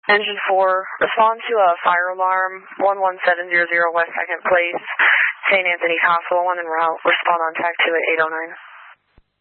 Engine 4, respond to a fire alarm, 11700 West 2nd Place, St. Anthony Hospital, 1 en route. Respond on TAC 2 at 809.